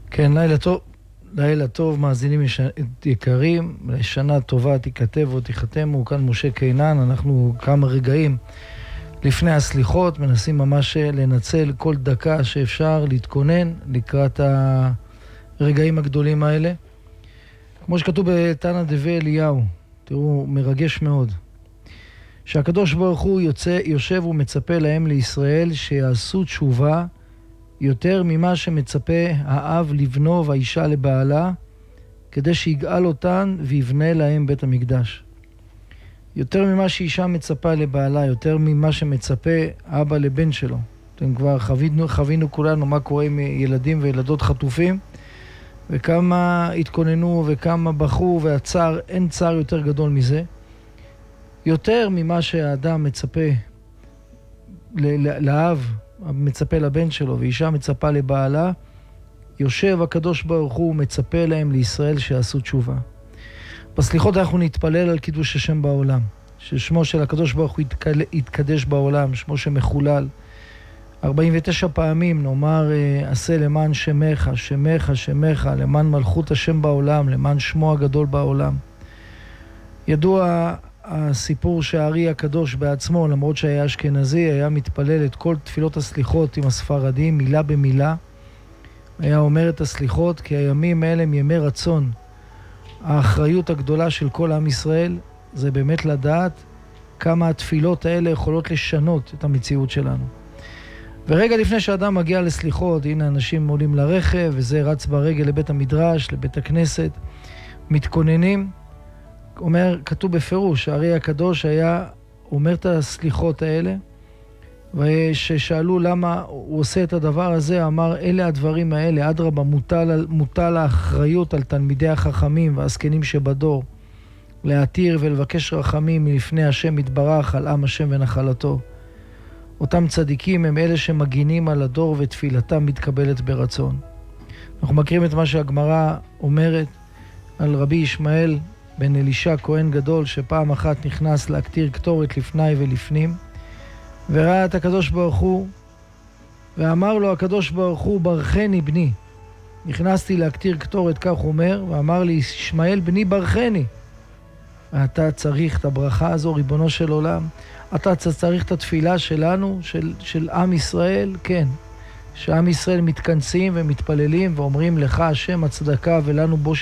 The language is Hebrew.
כן, לילה טוב, מאזינים יקרים, לשנה טובה תיכתב או תיחתמו, כאן משה קינן, אנחנו כמה רגעים לפני הסליחות, מנסים ממש לנצל כל דקה שאפשר להתכונן לקראת הרגעים הגדולים האלה. כמו שכתוב בתנא דבי אליהו, תראו, מרגש מאוד. שהקדוש ברוך הוא יושב ומצפה להם לישראל שיעשו תשובה יותר ממה שמצפה האב לבנו והאישה לבעלה, כדי שיגאל אותן ויבנה להם בית המקדש. יותר ממה שאישה מצפה לבעלה, יותר ממה שמצפה אבא לבן שלו. אתם כבר חווינו כולנו מה קורה עם ילדים וילדות חטופים, וכמה התכוננו וכמה בחרו, והצער, אין צער יותר גדול מזה. יותר ממה שהאדם מצפה לאב, מצפה לבן שלו, ואישה מצפה לבעלה, יושב הקדוש ברוך הוא מצפה להם לישראל שיעשו תשובה. בסליחות אנחנו נתפלל על קידוש השם בעולם, ששמו של הקדוש ברוך הוא יתקדש בעולם, שמו שמחולל. 49 פעמים נאמר עשה למען שמך, שמך, שמך, למען מלכות השם בעולם, למען שמו הגדול בעולם. ידוע הסיפור שהארי הקדוש בעצמו, למרות שהיה אשכנזי, היה מתפלל את כל תפילות הסליחות עם הספרדים, מילה במילה. היה אומר את הסליחות, כי הימים האלה הם ימי רצון. האחריות הגדולה של כל עם ישראל זה באמת לדעת כמה התפילות האלה יכולות לשנות את המציאות שלנו. ורגע לפני שאדם מגיע לסליחות, הנה אנשים עולים לרכב, וזה רץ ברגל לבית המדרש, לבית הכנסת, מתכוננים. כתוב בפירוש, הארי הקדוש היה אומר את הסליחות האלה, וששאלו למה הוא עושה את הדבר הזה, אמר, אלה הדברים האלה, אדרבה, מוטל האחריות על תלמידי החכמים והזקנים שבדור, להתיר ולבקש רחמים מלפני השם יתברך על עם השם ונחלתו. אותם צדיקים הם אלה שמגינים על הדור ותפילתם מתקבלת ברצון. אנחנו מכירים את מה שהגמרא אומרת על רבי ישמעאל בן אלישע כהן גדול, שפעם אחת נכנס להקטיר קטורת לפני ולפנים, וראה את הקדוש ברוך הוא, ואמר לו הקדוש ברוך הוא, ברכני בני. נכנסתי להקטיר קטורת, כך אומר, ואמר לי, ישמעאל בני ברכני. ואתה צריך את הברכה הזו, ריבונו של עולם. אתה צריך את התפילה שלנו, של עם ישראל, כן. שעם ישראל מתכנסים ומתפללים ואומרים לך השם הצדקה ולנו בו